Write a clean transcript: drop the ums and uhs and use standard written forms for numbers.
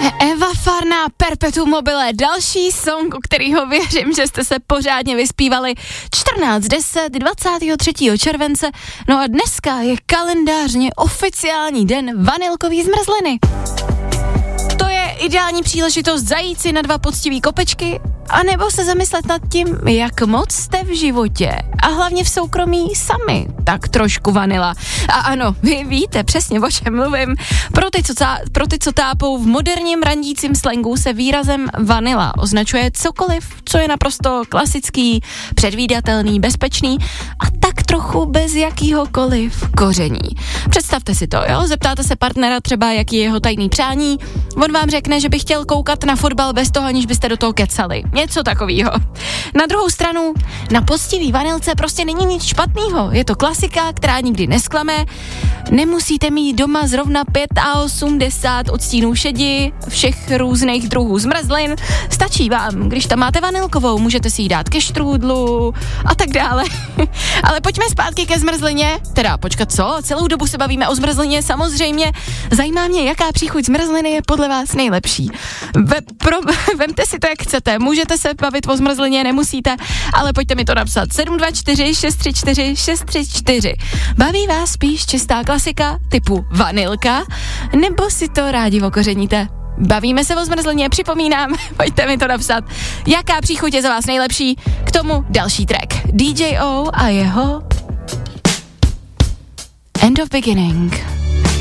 Eva Farná, Perpetuum mobile, další song, u kterýho věřím, že jste se pořádně vyspívali. 14:10, 23. července, no a dneska je kalendářně oficiální den vanilkový zmrzliny. To je ideální příležitost zajít si na 2 poctivý kopečky, anebo se zamyslet nad tím, jak moc jste v životě a hlavně v soukromí sami. Tak trošku vanila. A ano, vy víte přesně, o čem mluvím. Pro ty, co tápou, v moderním randícím slangu se výrazem vanila označuje cokoliv, co je naprosto klasický, předvídatelný, bezpečný a tak trochu bez jakýhokoliv koření. Představte si to, jo? Zeptáte se partnera třeba, jaký je jeho tajný přání, on vám řekne, že by chtěl koukat na fotbal bez toho, aniž byste do toho kecali. Něco takového. Na druhou stranu, na poctivý vanilce prostě není nic špatného. Je to klasika, která nikdy nesklame. Nemusíte mít doma zrovna 85 odstínů šedi, všech různých druhů zmrzlin. Stačí vám, když tam máte vanilkovou, můžete si ji dát ke štrůdlu a tak dále. Ale pojďme zpátky ke zmrzlině. Teda, počkat, co? Celou dobu se bavíme o zmrzlině, samozřejmě. Zajímá mě, jaká příchuť zmrzliny je podle vás nejlepší. Vemte si to, jak chcete. Můžete se bavit o zmrzlině, nemusíte, ale pojďte mi to napsat. 724 634 634. Baví vás spíš čistá klasika typu vanilka, nebo si to rádi okořeníte? Bavíme se o zmrzlině, připomínám, pojďte mi to napsat. Jaká příchuť je za vás nejlepší? K tomu další track. DJ O a jeho End of Beginning.